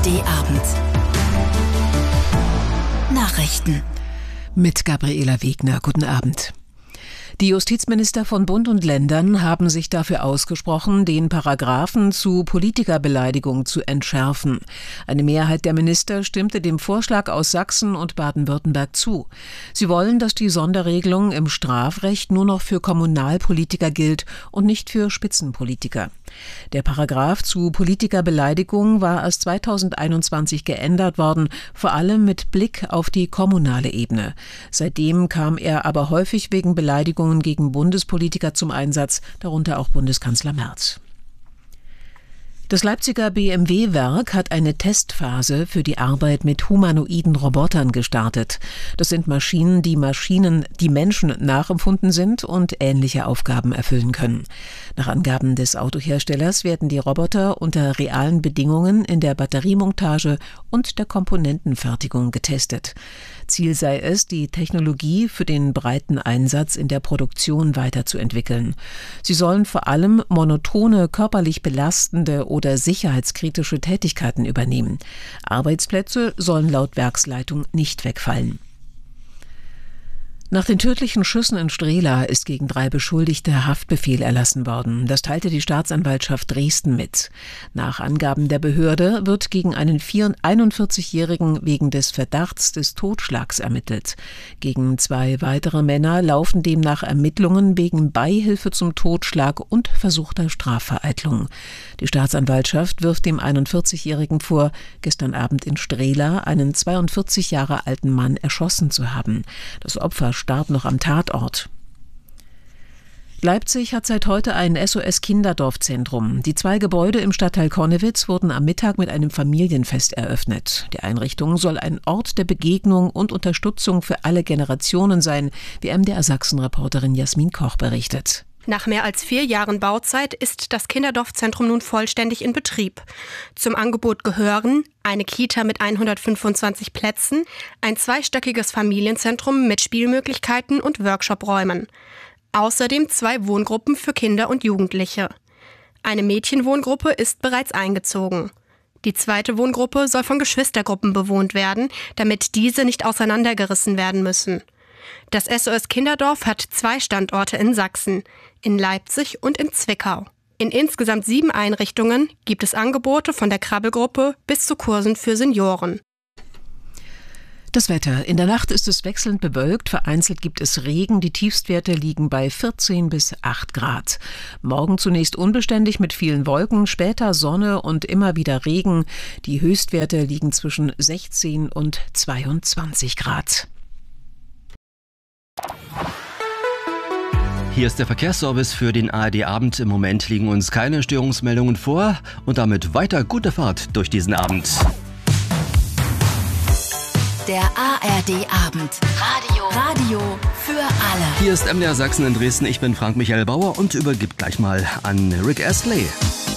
ARD-Abend. Nachrichten. Mit Gabriela Wegner. Guten Abend. Die Justizminister von Bund und Ländern haben sich dafür ausgesprochen, den Paragraphen zu Politikerbeleidigung zu entschärfen. Eine Mehrheit der Minister stimmte dem Vorschlag aus Sachsen und Baden-Württemberg zu. Sie wollen, dass die Sonderregelung im Strafrecht nur noch für Kommunalpolitiker gilt und nicht für Spitzenpolitiker. Der Paragraph zu Politikerbeleidigung war erst 2021 geändert worden, vor allem mit Blick auf die kommunale Ebene. Seitdem kam er aber häufig wegen Beleidigungen gegen Bundespolitiker zum Einsatz, darunter auch Bundeskanzler Merz. Das Leipziger BMW-Werk hat eine Testphase für die Arbeit mit humanoiden Robotern gestartet. Das sind Maschinen, die Menschen nachempfunden sind und ähnliche Aufgaben erfüllen können. Nach Angaben des Autoherstellers werden die Roboter unter realen Bedingungen in der Batteriemontage und der Komponentenfertigung getestet. Ziel sei es, die Technologie für den breiten Einsatz in der Produktion weiterzuentwickeln. Sie sollen vor allem monotone, körperlich belastende oder sicherheitskritische Tätigkeiten übernehmen. Arbeitsplätze sollen laut Werksleitung nicht wegfallen. Nach den tödlichen Schüssen in Strehla ist gegen 3 Beschuldigte Haftbefehl erlassen worden. Das teilte die Staatsanwaltschaft Dresden mit. Nach Angaben der Behörde wird gegen einen 41-Jährigen wegen des Verdachts des Totschlags ermittelt. Gegen 2 weitere Männer laufen demnach Ermittlungen wegen Beihilfe zum Totschlag und versuchter Strafvereitlung. Die Staatsanwaltschaft wirft dem 41-Jährigen vor, gestern Abend in Strehla einen 42 Jahre alten Mann erschossen zu haben. Das Opfer starb noch am Tatort. Leipzig hat seit heute ein SOS-Kinderdorfzentrum. Die 2 Gebäude im Stadtteil Connewitz wurden am Mittag mit einem Familienfest eröffnet. Die Einrichtung soll ein Ort der Begegnung und Unterstützung für alle Generationen sein, wie MDR Sachsen-Reporterin Jasmin Koch berichtet. Nach mehr als 4 Jahren Bauzeit ist das Kinderdorfzentrum nun vollständig in Betrieb. Zum Angebot gehören eine Kita mit 125 Plätzen, ein 2-stöckiges Familienzentrum mit Spielmöglichkeiten und Workshopräumen. Außerdem 2 Wohngruppen für Kinder und Jugendliche. Eine Mädchenwohngruppe ist bereits eingezogen. Die 2. Wohngruppe soll von Geschwistergruppen bewohnt werden, damit diese nicht auseinandergerissen werden müssen. Das SOS Kinderdorf hat 2 Standorte in Sachsen, in Leipzig und in Zwickau. In insgesamt 7 Einrichtungen gibt es Angebote von der Krabbelgruppe bis zu Kursen für Senioren. Das Wetter. In der Nacht ist es wechselnd bewölkt, vereinzelt gibt es Regen. Die Tiefstwerte liegen bei 14 bis 8 Grad. Morgen zunächst unbeständig mit vielen Wolken, später Sonne und immer wieder Regen. Die Höchstwerte liegen zwischen 16 und 22 Grad. Hier ist der Verkehrsservice für den ARD-Abend. Im Moment liegen uns keine Störungsmeldungen vor und damit weiter gute Fahrt durch diesen Abend. Der ARD-Abend. Radio für alle. Hier ist MDR Sachsen in Dresden. Ich bin Frank Michael Bauer und übergebe gleich mal an Rick Astley.